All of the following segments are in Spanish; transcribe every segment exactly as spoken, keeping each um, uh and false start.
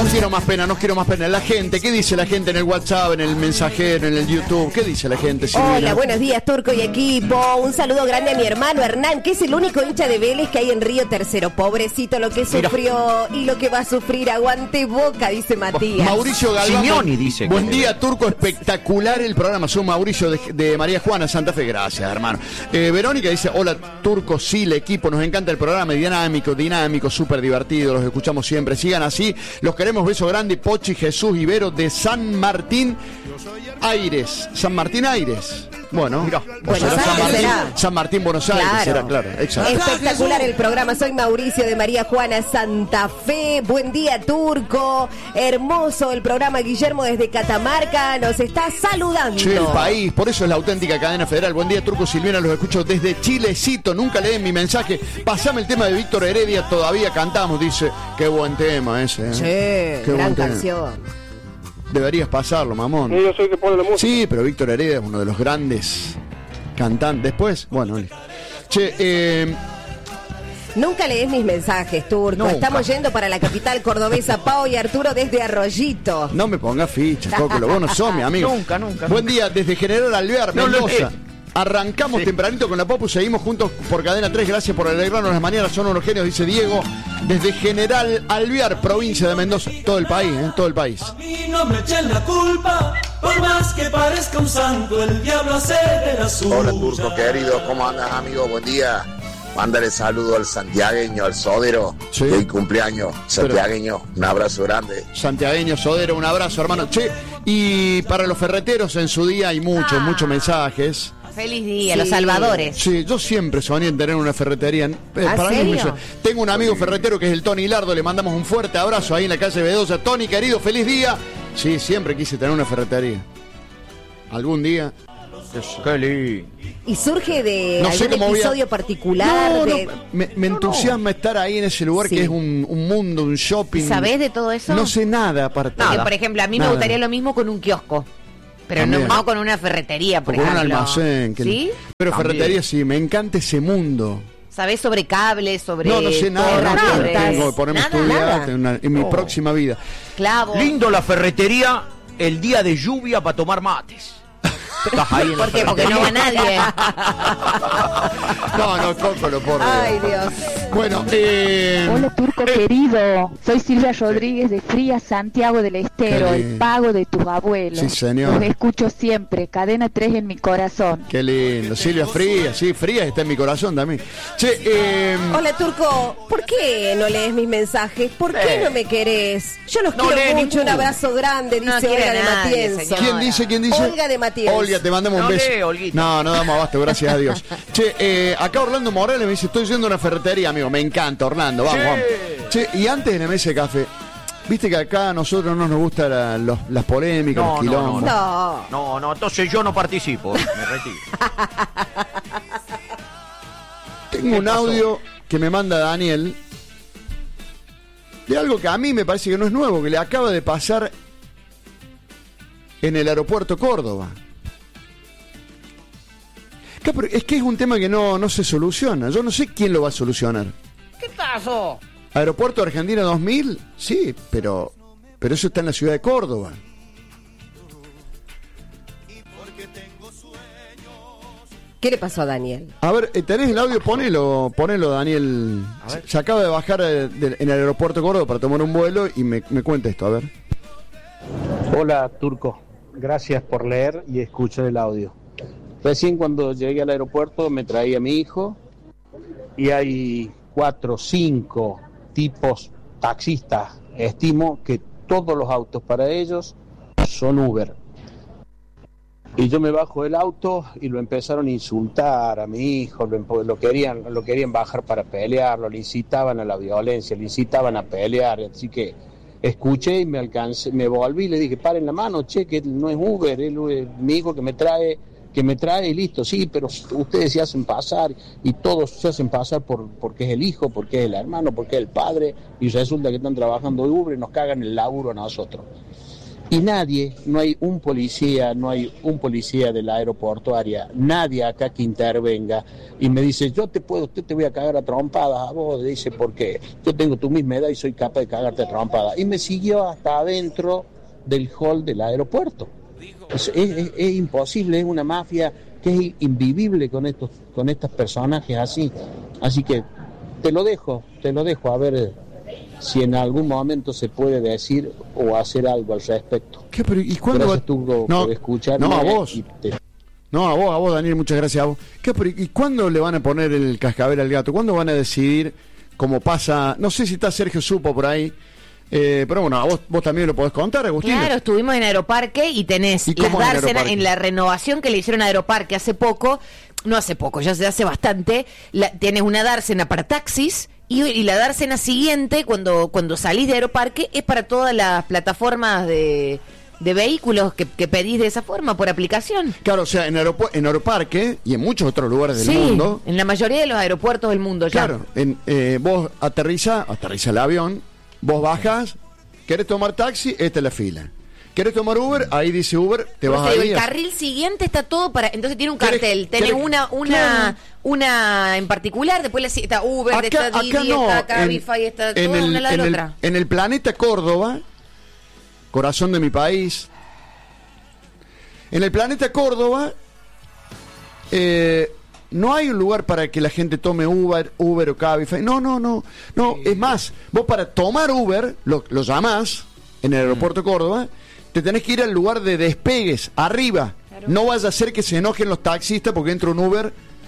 No quiero más pena, no quiero más pena. La gente, ¿qué dice la gente en el WhatsApp, en el mensajero, en el YouTube? ¿Qué dice la gente, Silvina? Hola, buenos días, Turco y equipo. Un saludo grande a mi hermano Hernán, que es el único hincha de Vélez que hay en Río Tercero. Pobrecito lo que sufrió Mira. y lo que va a sufrir. Aguante Boca, dice Matías. Mauricio Galván. Simeoni dice. Buen día, Turco. Espectacular el programa. Soy Mauricio de, de María Juana, Santa Fe. Gracias, hermano. Eh, Verónica dice, hola, Turco, sí, el equipo. Nos encanta el programa. Dinámico, dinámico, súper divertido. Los escuchamos siempre. Sigan así. Los queremos. Beso grande. Pochi, Jesús, Ibero de San Martín Aires. San Martín Aires. Bueno, Mira, pues Buenos será San, Aires Martín, será. San Martín, Buenos Aires, Claro. será claro. Exacto. Espectacular el programa. Soy Mauricio de María Juana, Santa Fe. Buen día, Turco. Hermoso el programa. Guillermo desde Catamarca nos está saludando. Che, el país, por eso es la auténtica cadena federal. Buen día, Turco, Silvina, los escucho desde Chilecito. Nunca leen mi mensaje. Pasame el tema de Víctor Heredia, todavía cantamos, dice. Qué buen tema ese, ¿eh? Che, Qué gran buen tema. canción. Deberías pasarlo, mamón. Yo soy que pone la música. Sí, pero Víctor Heredia es uno de los grandes cantantes. Después, bueno, che, eh... Nunca lees mis mensajes, Turco. Nunca. Estamos yendo para la capital cordobesa. Pau y Arturo desde Arroyito. No me pongas fichas, Coco, vos no sos mi amigo. Nunca, nunca. Buen día, desde General Alvear, No lo Mendoza. lees. Arrancamos Sí. tempranito con la Popu, seguimos juntos por Cadena tres. Gracias por alegrarnos las mañanas, son unos genios, dice Diego. Desde General Alvear, provincia de Mendoza. Todo el país, ¿eh? Todo el país. A mí no me echen la culpa, por más que parezca un santo, el diablo hace de la suya. Hola, Turco querido, ¿cómo andas, amigo? Buen día. Mándale saludo al santiagueño, al Sodero, Sí. que hoy cumpleaños. Santiagueño, un abrazo grande. Santiagueño, Sodero, un abrazo, hermano. Che, y para los ferreteros en su día hay muchos, Ah. muchos mensajes. Feliz día, Sí. los salvadores. Sí, yo siempre soñé en tener una ferretería. Eh, ¿Ah, para mí es muy serio? sueño. Tengo un amigo ferretero que es el Tony Lardo, le mandamos un fuerte abrazo ahí en la calle Bedoya. Tony, querido, feliz día. Sí, siempre quise tener una ferretería. Algún día. Qué lindo. Y surge de No sé algún cómo voy a- episodio particular. No, no, de... me, me entusiasma estar ahí en ese lugar Sí. que es un, un mundo, un shopping. ¿Sabés de todo eso? No sé nada aparte. Porque, por ejemplo, a mí Nada. me gustaría lo mismo con un kiosco. Pero no, También. no con una ferretería, por O con un ejemplo. almacén. que- ¿Sí? Pero También. ferretería sí, me encanta ese mundo. ¿Sabés sobre cables, sobre No, no sé nada. torres, nada. sobre- Tengo que ponerme a Nada, estudiar nada. en, una- en mi No. próxima vida. Clavos. Lindo la ferretería el día de lluvia para tomar mates. Estás ahí en la ¿Por qué? Porque no va nadie. No, no, Coco, lo por Ay, Dios. Bueno, eh, Hola, Turco querido. Soy Silvia Rodríguez de Fría, Santiago del Estero, Qué el lindo. pago de tus abuelos. Sí, señor. Los escucho siempre. Cadena tres en mi corazón. qué lindo. Silvia Frías, sí, Frías está en mi corazón también. Che, eh, Hola, Turco. ¿Por qué no lees mis mensajes? ¿Por qué Eh. no me querés? Yo los No quiero lee mucho. Un ninguno. abrazo grande, No dice quiere Olga de nadie, Matienzo. señor. ¿quién dice? ¿Quién dice? Olga de Matienzo. Olga, te mandamos un No beso. lee, Olguita. No, no damos abasto, gracias a Dios. Che, eh, acá Orlando Morales me dice, estoy yendo a una ferretería, amigo. Me encanta, Orlando, vamos, Sí. vamos. Che, y antes en M S Café, viste que acá a nosotros no nos gustan la- los- las polémicas, No, los no, quilombos. No. No, no, entonces yo no participo. Me retiro. Tengo un pasó? audio que me manda Daniel de algo que a mí me parece que no es nuevo, que le acaba de pasar en el aeropuerto Córdoba. Que, pero Es que es un tema que no, no se soluciona. Yo no sé quién lo va a solucionar. ¿Qué pasó? Aeropuerto Argentina dos mil, sí, pero, pero eso está en la ciudad de Córdoba. ¿Qué le pasó a Daniel? A ver, eh, ¿tenés el audio? Ponelo, ponelo, Daniel. Se, se acaba de bajar eh, de- en el aeropuerto de Córdoba para tomar un vuelo y me, me cuenta esto, a ver. Hola, Turco. Gracias por leer y escuchar el audio. Recién cuando llegué al aeropuerto me traía a mi hijo y hay cuatro, cinco tipos taxistas. Estimo que todos los autos para ellos son Uber. Y yo me bajo del auto y lo empezaron a insultar a mi hijo, lo, empo- lo querían, lo querían bajar para pelearlo, le incitaban a la violencia, le incitaban a pelear, así que escuché y me alcancé, me volví y le dije, paren la mano, che, que no es Uber, es mi hijo que me trae, que me trae y listo, sí, pero ustedes se hacen pasar y todos se hacen pasar por porque es el hijo, porque es el hermano, porque es el padre, y resulta que están trabajando de Uber y nos cagan el laburo a nosotros. Y nadie, no hay un policía, no hay un policía de la aeroportuaria, nadie acá que intervenga y me dice, yo te puedo, yo te voy a cagar a trompadas a vos, dice, porque yo tengo tu misma edad y soy capaz de cagarte a trompadas. Y me siguió hasta adentro del hall del aeropuerto. Es, es, es imposible, es una mafia que es invivible con estos, con estos personajes así. Así que te lo dejo, te lo dejo, a ver si en algún momento se puede decir o hacer algo al respecto. ¿Qué, pero, ¿y cuándo Gracias va... tú no, por escucharme. No, a vos. Te... No, a vos, a vos, Daniel, muchas gracias a vos. ¿Qué, pero, ¿y cuándo le van a poner el cascabel al gato? ¿Cuándo van a decidir cómo pasa? No sé si está Sergio Supo por ahí. Eh, pero bueno, a vos, vos también lo podés contar, Agustín. Claro, estuvimos en Aeroparque y tenés ¿Y las cómo en dársenas Aeroparque? en la renovación que le hicieron a Aeroparque hace poco, no hace poco, ya se hace bastante, la, tienes una dársena para taxis y, y la dársena siguiente cuando, cuando salís de Aeroparque es para todas las plataformas de, de vehículos que, que pedís de esa forma por aplicación. Claro, o sea, en, Aeropu- en Aeroparque y en muchos otros lugares del Sí, mundo. en la mayoría de los aeropuertos del mundo ya. Claro, en, eh, vos aterriza, aterriza el avión, vos bajas, ¿querés tomar taxi? Esta es la fila. ¿Querés tomar Uber? Ahí dice Uber, te Por vas eso digo, ahí. el carril siguiente está todo para, entonces tiene un ¿Querés- cartel, tenés querés- una una Claro. una en particular, después le sigue- está Uber, Acá, está acá Didi, no, está en, Cabify, está en todo el, una al lado de en la el- otra. en el planeta Córdoba, corazón de mi país, en el planeta Córdoba, eh, no hay un lugar para que la gente tome Uber, Uber o Cabify. No, no, no. No, es más, vos para tomar Uber, lo, lo llamás en el aeropuerto de Córdoba, te tenés que ir al lugar de despegues, arriba. Claro. No vaya a hacer que se enojen los taxistas porque entra un Uber,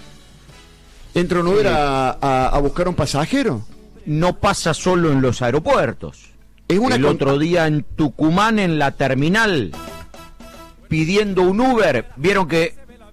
entra un Uber a, a, a buscar un pasajero. No pasa solo en los aeropuertos. Es una El con- otro día en Tucumán, en la terminal, pidiendo un Uber, vieron que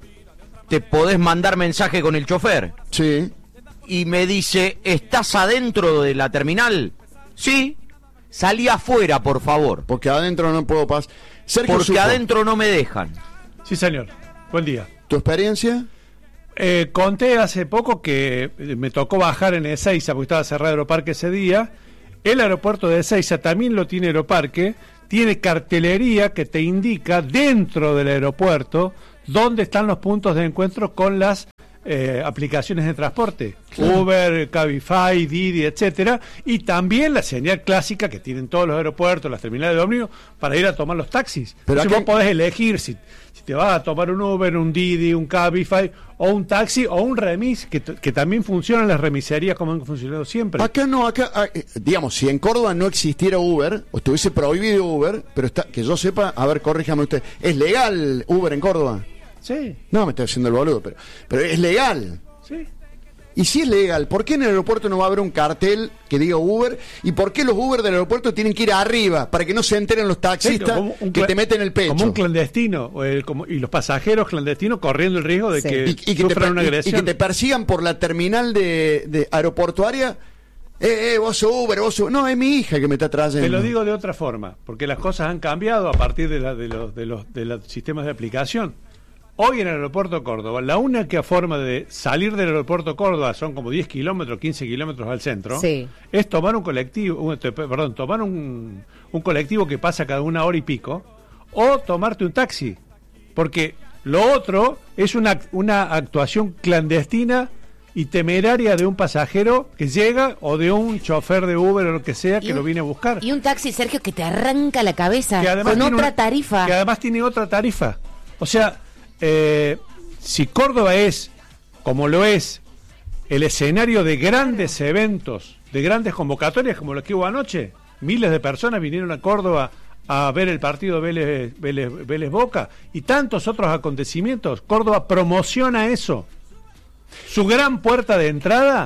te podés mandar mensaje con el chofer. Sí. Y me dice, ¿estás adentro de la terminal? Sí. Salí afuera, por favor. Porque adentro no puedo pasar. Sergio Porque Supo, adentro no me dejan. Sí, señor. Buen día. ¿tu experiencia? Eh, conté hace poco que eh, me tocó bajar en Ezeiza porque estaba cerrado Aeroparque ese día. El aeropuerto de Ezeiza también lo tiene Aeroparque. Tiene cartelería que te indica dentro del aeropuerto dónde están los puntos de encuentro con las eh, aplicaciones de transporte. Claro. Uber, Cabify, Didi, etcétera. Y también la señal clásica que tienen todos los aeropuertos, las terminales de ómnibus, para ir a tomar los taxis. Pero Entonces acá- vos podés elegir si, si te vas a tomar un Uber, un Didi, un Cabify, o un taxi, o un remis, que, t- que también funcionan las remiserías como han funcionado siempre. Acá no, acá, ah, eh, digamos, si en Córdoba no existiera Uber, o estuviese prohibido Uber, pero está, que yo sepa, a ver, corríjame usted, ¿es legal Uber en Córdoba? Sí, No, me estoy haciendo el boludo, pero, pero es legal. sí. Y si es legal, ¿por qué en el aeropuerto no va a haber un cartel que diga Uber? ¿Y por qué los Uber del aeropuerto tienen que ir arriba para que no se enteren los taxistas Sí, como un que cla- te meten el pecho? Como un clandestino, o el- como- y los pasajeros clandestinos corriendo el riesgo de Sí. que, y, y que te, sufran per- una y- y agresión. que te persigan por la terminal de, de aeroportuaria. Eh, eh, vos sos Uber, vos sos... No, es mi hija que me está trayendo. Te lo digo de otra forma, porque las cosas han cambiado a partir de, la, de, los, de, los, de los sistemas de aplicación. Hoy en el aeropuerto de Córdoba, la única forma de salir del aeropuerto de Córdoba, son como diez kilómetros, quince kilómetros al centro, Sí. es tomar un colectivo, un- te- perdón, tomar un, un colectivo que pasa cada una hora y pico, o tomarte un taxi, porque lo otro es una, una actuación clandestina y temeraria de un pasajero que llega, o de un chofer de Uber o lo que sea que Y un- lo viene a buscar. Y un taxi, Sergio, que te arranca la cabeza Que además con tiene otra una- tarifa. Que además tiene otra tarifa. O sea, eh, si Córdoba es, como lo es, el escenario de grandes eventos, de grandes convocatorias como lo que hubo anoche, miles de personas vinieron a Córdoba a ver el partido Vélez, Vélez, Vélez Boca y tantos otros acontecimientos. Córdoba promociona eso. Su gran puerta de entrada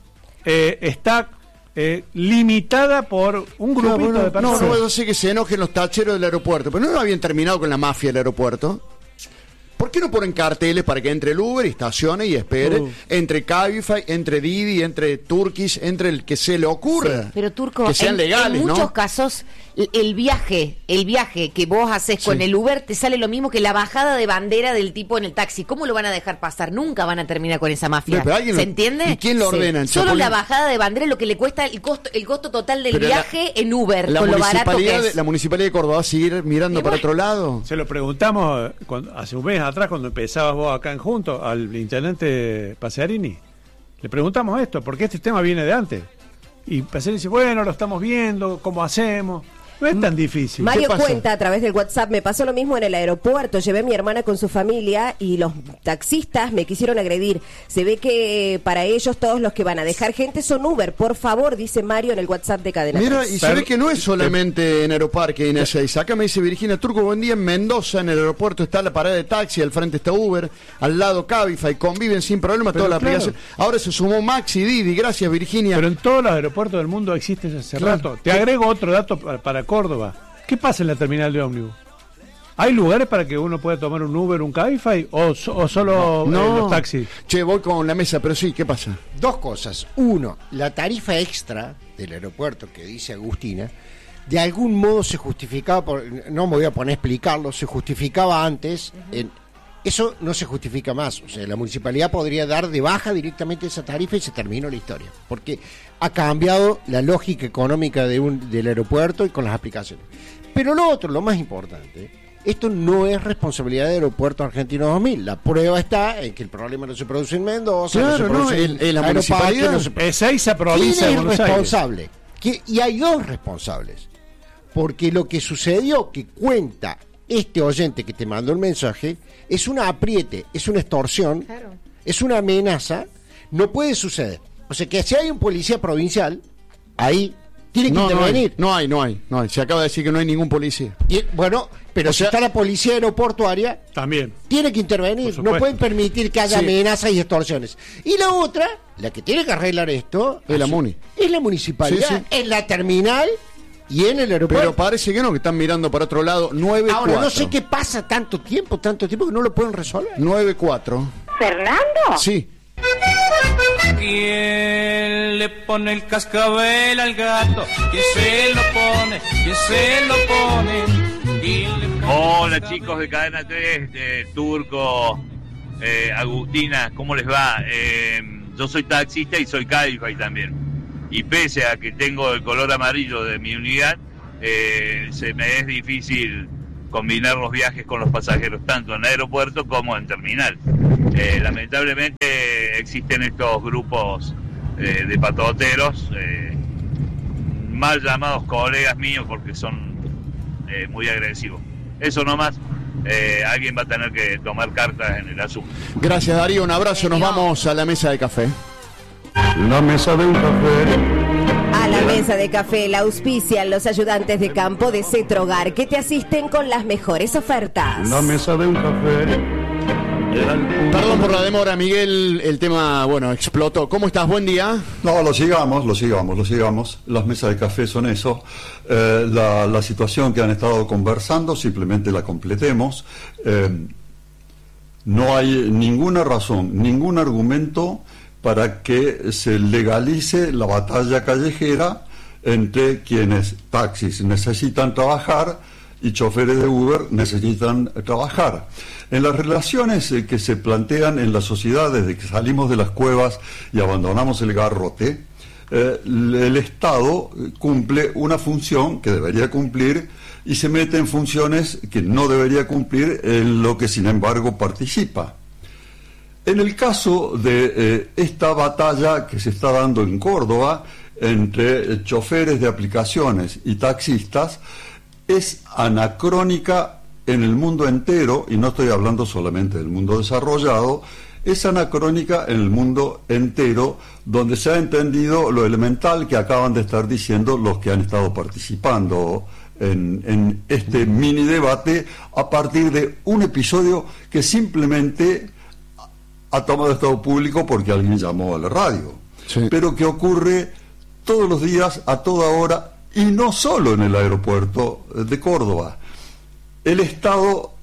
eh, está eh, limitada por un Claro, grupito no, de personas. no, no, yo sé que se enojen los tacheros del aeropuerto, pero no habían terminado con la mafia del aeropuerto. ¿Por ¿Por qué no ponen carteles para que entre el Uber y estacione y espere? Uh. Entre Cabify, entre Didi, entre Turkish, entre el que se le ocurra. Sí, pero Turco, que sean en, legales, en muchos ¿no? casos el- el viaje, el viaje que vos haces con Sí. el Uber te sale lo mismo que la bajada de bandera del tipo en el taxi. ¿Cómo lo van a dejar pasar? Nunca van a terminar con esa mafia. Pero, pero alguien ¿Se lo- entiende? ¿y quién lo Sí. ordena? El Solo Chapulín. la bajada de bandera es lo que le cuesta el costo, el costo total del Pero la- viaje en Uber, La con lo barato que municipalidad, de, es. la municipalidad de Córdoba va a seguir mirando Y para bueno. otro lado. Se lo preguntamos cuando, hace un mes atrás, cuando empezabas vos acá en Juntos, al intendente Pasearini. Le preguntamos esto, porque este tema viene de antes. Y Pasearini dice, bueno, lo estamos viendo, ¿cómo hacemos? No es tan difícil. Mario pasa? cuenta a través del WhatsApp, me pasó lo mismo en el aeropuerto, llevé a mi hermana con su familia y los taxistas me quisieron agredir. Se ve que eh, para ellos todos los que van a dejar gente son Uber. Por favor, dice Mario en el WhatsApp de Cadena Mira, tres. y se Pero- ve que no es solamente en Aeroparque, Inés seis. Acá me dice Virginia Turco, buen día, en Mendoza, en el aeropuerto está la parada de taxi, al frente está Uber, al lado Cabify, conviven sin problema Pero toda la claro. aplicación. Ahora se sumó Maxi, Didi, gracias Virginia. Pero en todos los aeropuertos del mundo existe ese hace Claro. rato. Te agrego otro dato para, para Córdoba. ¿Qué pasa en la terminal de ómnibus? ¿Hay lugares para que uno pueda tomar un Uber, un Cabify o, so- o solo eh, los taxis? Che, voy con la mesa, pero sí, ¿qué pasa? Dos cosas. Uno, la tarifa extra del aeropuerto que dice Agustina, de algún modo se justificaba, por, no me voy a poner a explicarlo, se justificaba antes, en, eso no se justifica más. O sea, la municipalidad podría dar de baja directamente esa tarifa y se terminó la historia. Porque ha cambiado la lógica económica de un, del aeropuerto y con las aplicaciones. Pero lo otro, lo más importante, esto no es responsabilidad de Aeropuerto Argentino dos mil. La prueba está en que el problema no se produce en Mendoza, no se Claro, produce no, en, en- en la Aeroparque, municipalidad. no se- Es esa provincia ¿Quién de es Buenos Aires. responsable? Que- y hay dos responsables. Porque lo que sucedió, que cuenta este oyente que te mandó el mensaje, es un apriete, es una extorsión, Claro. es una amenaza, no puede suceder. O sea que si hay un policía provincial, ahí tiene que No, no intervenir. hay, no hay, no hay, no hay. Se acaba de decir que no hay ningún policía. Y, bueno, pero O si sea- está la policía aeroportuaria, También. tiene que Por intervenir, supuesto. no pueden permitir que haya Sí. amenazas y extorsiones. Y la otra, la que tiene que arreglar esto, Es la asu- Muni. es la municipalidad, Sí, sí. en la terminal y en el aeropuerto. Pero parece que no, que están mirando para otro lado. nueve cuatro. Ahora, no sé qué pasa tanto tiempo, tanto tiempo que no lo pueden resolver. nueve cuatro. ¿Fernando? Sí. ¿Quién le pone el cascabel al gato? ¿Quién se lo pone? ¿Quién se lo pone? ¿Quién le pone Hola el cascabel? chicos de Cadena tres, de Turco, eh, Agustina, ¿cómo les va? Eh, yo soy taxista y soy Cabify también. Y pese a que tengo el color amarillo de mi unidad, eh, se me es difícil combinar los viajes con los pasajeros, tanto en aeropuerto como en terminal. Eh, lamentablemente existen estos grupos eh, de patoteros, eh, mal llamados colegas míos porque son eh, muy agresivos. Eso nomás, eh, alguien va a tener que tomar cartas en el asunto. Gracias Darío, un abrazo. Nos vamos a la mesa de café. La mesa de un café. A la mesa de café la auspician los ayudantes de campo de Cetrogar que te asisten con las mejores ofertas. La mesa de un café. Perdón por la demora, Miguel. El tema, bueno, explotó. ¿Cómo estás? Buen día. No, lo sigamos, lo sigamos, lo sigamos. Las mesas de café son eso. Eh, la, la situación que han estado conversando, simplemente la completemos. Eh, no hay ninguna razón, ningún argumento para que se legalice la batalla callejera entre quienes taxis necesitan trabajar y choferes de Uber necesitan trabajar. En las relaciones eh, que se plantean en la sociedad desde que salimos de las cuevas y abandonamos el garrote, eh, el Estado cumple una función que debería cumplir y se mete en funciones que no debería cumplir, en lo que sin embargo participa. En el caso de eh, esta batalla que se está dando en Córdoba entre eh, choferes de aplicaciones y taxistas, es anacrónica en el mundo entero, y no estoy hablando solamente del mundo desarrollado, es anacrónica en el mundo entero, donde se ha entendido lo elemental que acaban de estar diciendo los que han estado participando en, en este mini debate, a partir de un episodio que simplemente ha tomado estado público porque alguien llamó a la radio, Sí. pero que ocurre todos los días, a toda hora, y no solo en el aeropuerto de Córdoba. El Estado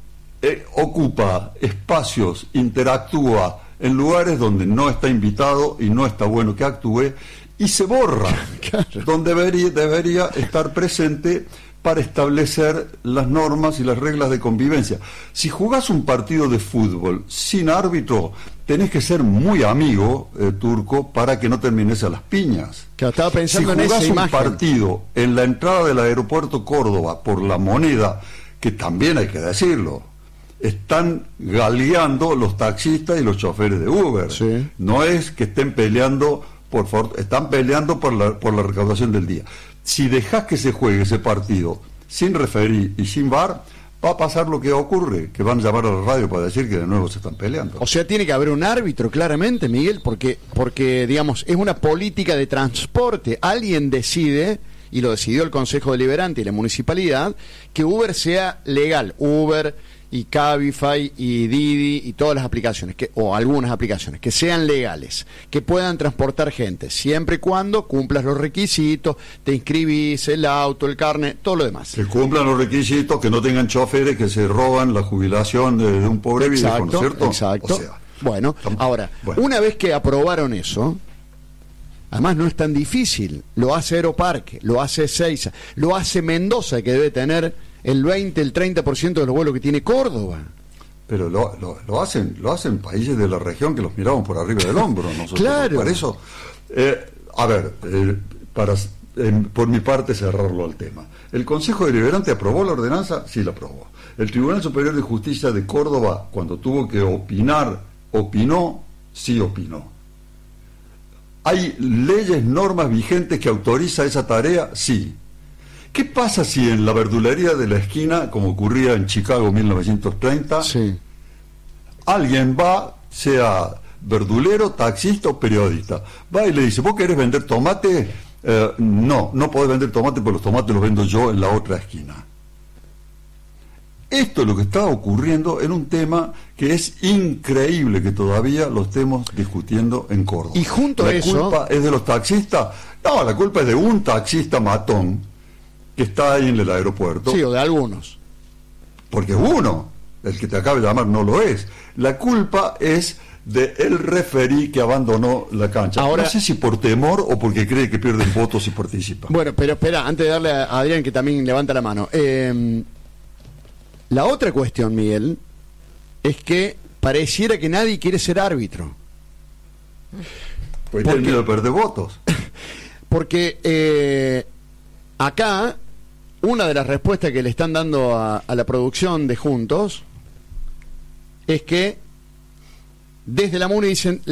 eh, ocupa espacios, interactúa en lugares donde no está invitado y no está bueno que actúe, y se borra, claro. donde debería, debería estar presente para establecer las normas y las reglas de convivencia. Si jugás un partido de fútbol sin árbitro, tenés que ser muy amigo, eh, Turco, para que no termines a las piñas. Claro, estaba pensando si en jugás esa un imagen. partido en la entrada del aeropuerto Córdoba por La Moneda, que también hay que decirlo, están galeando los taxistas y los choferes de Uber. Sí. No es que estén peleando, por favor, están peleando por la, por la recaudación del día. Si dejás que se juegue ese partido sin referí y sin V A R, va a pasar lo que ocurre, que van a llamar a la radio para decir que de nuevo se están peleando. O sea, tiene que haber un árbitro, claramente, Miguel, porque, porque digamos, es una política de transporte. Alguien decide, y lo decidió el Consejo Deliberante y la Municipalidad, que Uber sea legal. Uber y Cabify y Didi y todas las aplicaciones, que, o algunas aplicaciones, que sean legales, que puedan transportar gente, siempre y cuando cumplas los requisitos, te inscribís, el auto, el carnet, todo lo demás. Que cumplan los requisitos, que no tengan choferes que se roban la jubilación de, de un pobre viejo, ¿no es cierto? Exacto. O sea, bueno, ahora, bueno. una vez que aprobaron eso, además no es tan difícil, lo hace Aeroparque, lo hace Ezeiza, lo hace Mendoza, que debe tener el veinte, el treinta por ciento de los vuelos que tiene Córdoba. Pero lo, lo, lo hacen lo hacen países de la región que los miramos por arriba del hombro. Nosotros, claro. Por eso, eh, a ver, eh, para eh, por mi parte cerrarlo al tema. ¿El Consejo Deliberante aprobó la ordenanza? Sí, la aprobó. El Tribunal Superior de Justicia de Córdoba, cuando tuvo que opinar, opinó, sí opinó. ¿Hay leyes, normas vigentes que autoriza esa tarea? Sí. ¿Qué pasa si en la verdulería de la esquina, como ocurría en Chicago en mil novecientos treinta, sí. alguien va, sea verdulero, taxista o periodista, va y le dice, ¿vos querés vender tomate? Eh, no, no podés vender tomate porque los tomates los vendo yo en la otra esquina. Esto es lo que está ocurriendo en un tema que es increíble que todavía lo estemos discutiendo en Córdoba. Y junto a eso... ¿La culpa es de los taxistas? No, la culpa es de un taxista matón que está ahí en el aeropuerto. Sí, o de algunos. Porque uno, el que te acaba de llamar, no lo es. La culpa es de el referí que abandonó la cancha. Ahora, no sé si por temor o porque cree que pierden votos si participa. Bueno, pero espera, antes de darle a Adrián, que también levanta la mano. Eh, la otra cuestión, Miguel, es que pareciera que nadie quiere ser árbitro. Pues tiene miedo de perder votos. Porque eh, acá una de las respuestas que le están dando a, a la producción de Juntos es que desde la MUNI dicen